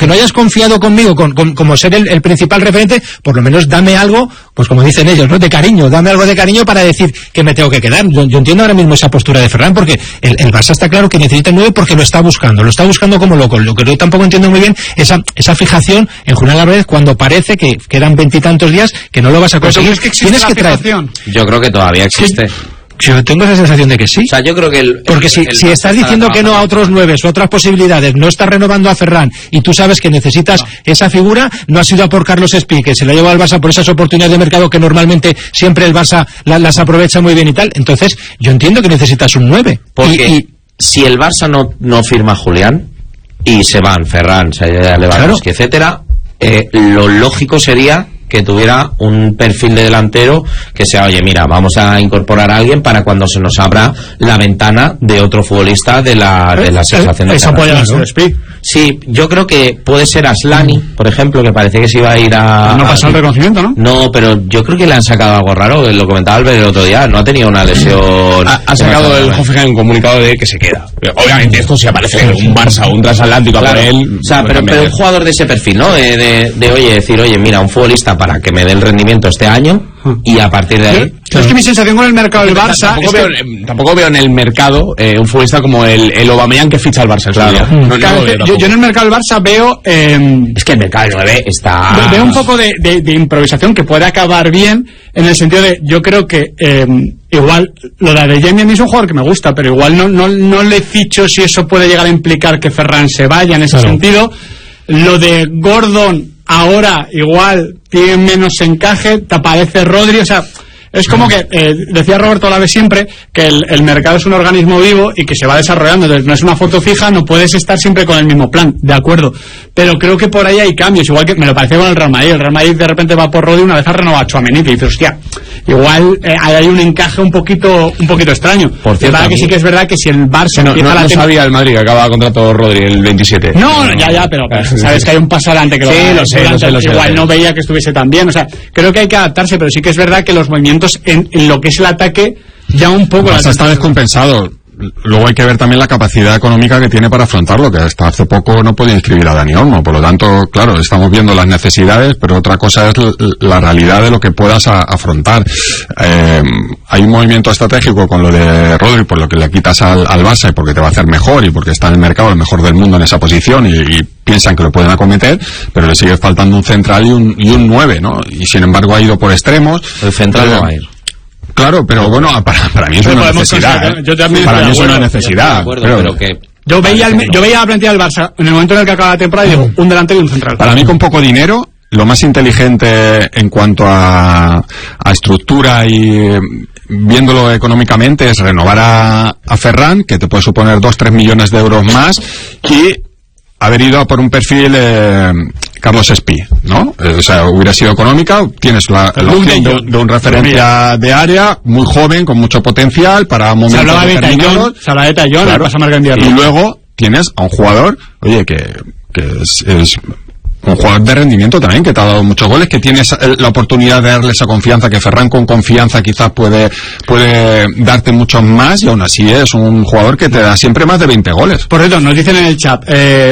aunque no hayas confiado conmigo como ser el principal referente, por lo menos dame algo, pues como dicen ellos, ¿no? De cariño, dame algo de cariño para decir que me tengo que quedar. Yo entiendo ahora mismo esa postura de Ferran, porque el Barça está claro que necesita el 9 porque lo está buscando como loco. Lo que yo tampoco entiendo muy bien, esa fijación en Julián Álvarez cuando parece que quedan 20 y tantos días que no lo vas a conseguir. Tienes que traer. Yo creo que todavía existe. Yo tengo esa sensación de que sí. O sea, yo creo que porque si estás diciendo que no a otros 9 o otras posibilidades, no estás renovando a Ferran y tú sabes que necesitas esa figura, no has ido a por Carlos Espí, que se lo ha llevado al Barça por esas oportunidades de mercado que normalmente siempre el Barça las aprovecha muy bien y tal. Entonces, yo entiendo que necesitas un 9. Porque si el Barça no firma a Julián y se van Ferran, Lewandowski, etcétera, lo lógico sería que tuviera un perfil de delantero que sea, oye, mira, vamos a incorporar a alguien para cuando se nos abra la ventana de otro futbolista de la sensación de esa puede ser Speed. Sí, yo creo que puede ser Aslani, por ejemplo, que parece que se iba a ir a... No pasó el reconocimiento, ¿no? No, pero yo creo que le han sacado algo raro, lo comentaba Albert el otro día, no ha tenido una lesión... Ha sacado el Hoffenheim un comunicado de que se queda. Obviamente esto si aparece un Barça o un transatlántico claro, por él... O sea, pero un jugador de ese perfil, ¿no? Decir, mira, un futbolista para que me dé el rendimiento este año y a partir de ahí... Es que mi sensación con el mercado del Barça... Tampoco veo en el mercado un futbolista como el Aubameyang que ficha al Barça. Claro. Yo en el mercado del Barça veo... es que el mercado del 9 está... Veo un poco de improvisación que puede acabar bien en el sentido de... Yo creo que igual lo de Adeyemi a mí es un jugador que me gusta, pero igual no le ficho si eso puede llegar a implicar que Ferran se vaya en ese sentido. Lo de Gordon ahora igual tiene menos encaje, te aparece Rodri, o sea... Es como que, decía Roberto Olave siempre, que el mercado es un organismo vivo y que se va desarrollando, entonces no es una foto fija, no puedes estar siempre con el mismo plan, de acuerdo, pero creo que por ahí hay cambios, igual que me lo pareció con el Real Madrid de repente va por Rodri, una vez ha renovado a Tchouaméni y dices, hostia, igual hay un encaje un poquito extraño. Por cierto, que sí que es verdad que si el Barça no sabía el Madrid que acaba contrato Rodri el 27. Ya, pero sabes que hay un paso adelante que lo sé, igual no veía que estuviese tan bien, o sea, creo que hay que adaptarse, pero sí que es verdad que los movimientos en lo que es el ataque ya un poco... Está descompensado. Luego hay que ver también la capacidad económica que tiene para afrontarlo, que hasta hace poco no podía inscribir a Dani Olmo, por lo tanto, claro, estamos viendo las necesidades, pero otra cosa es la realidad de lo que puedas afrontar. Hay un movimiento estratégico con lo de Rodri, por lo que le quitas al Barça y porque te va a hacer mejor y porque está en el mercado el mejor del mundo en esa posición y piensan que lo pueden acometer, pero le sigue faltando un central y un 9, ¿no? Y sin embargo ha ido por extremos. El central no va a ir. Claro, pero bueno, para mí es una necesidad. Para mí es una necesidad. Yo veía la plantilla del Barça en el momento en el que acaba la temporada y digo, un delantero y un central. Para mí con poco dinero, lo más inteligente en cuanto a estructura y viéndolo económicamente es renovar a Ferran, que te puede suponer 2-3 millones de euros más, y haber ido a por un perfil Carlos Espí, ¿no? O sea, hubiera sido económica, tienes la opción de un referencia de área, muy joven, con mucho potencial, para momentos determinados. Se habla de Tallón, claro, pasa marca en y luego tienes a un jugador, oye, que es un jugador de rendimiento también, que te ha dado muchos goles, que tienes la oportunidad de darle esa confianza, que Ferran con confianza quizás puede darte muchos más, y aún así es un jugador que te da siempre más de 20 goles. Por cierto, nos dicen en el chat,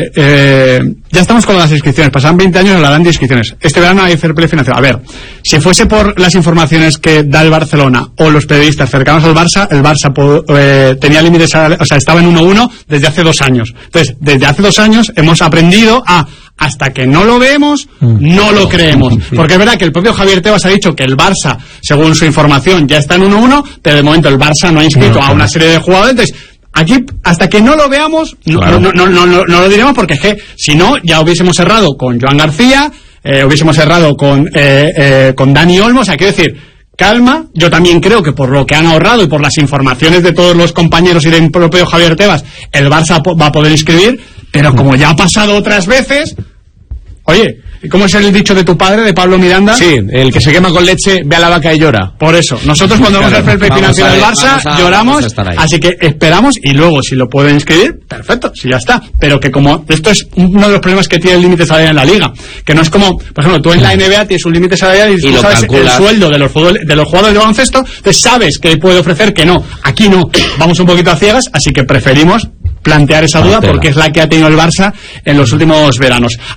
ya estamos con las inscripciones, pasan 20 años en la gran de inscripciones. Este verano hay fair play financiero. A ver, si fuese por las informaciones que da el Barcelona o los periodistas cercanos al Barça, el Barça tenía límites, o sea, estaba en 1-1 desde hace 2 años. Entonces, desde hace 2 años hemos aprendido hasta que no lo vemos, no lo creemos. Porque es verdad que el propio Javier Tebas ha dicho que el Barça, según su información, ya está en 1-1, pero de momento el Barça no ha inscrito a una serie de jugadores. Entonces, aquí, hasta que no lo veamos, no lo diremos, porque es que, si no, ya hubiésemos cerrado con Joan García, hubiésemos cerrado con Dani Olmo. O sea, quiero decir, calma. Yo también creo que por lo que han ahorrado y por las informaciones de todos los compañeros y del propio Javier Tebas, el Barça va a poder inscribir, pero como ya ha pasado otras veces, oye, ¿cómo es el dicho de tu padre, de Pablo Miranda? Sí, el que se quema con leche ve a la vaca y llora. Por eso, nosotros cuando vamos al fair play financiero del Barça lloramos, así que esperamos, y luego si lo pueden inscribir, perfecto, si ya está. Pero que como esto es uno de los problemas que tiene el límite salarial en la liga, que no es como, por ejemplo, tú en la NBA tienes un límite salarial y tú sabes el sueldo de los jugadores de baloncesto, entonces sabes que puede ofrecer, que no. Aquí no, vamos un poquito a ciegas, así que preferimos plantear esa duda porque es la que ha tenido el Barça en los últimos veranos.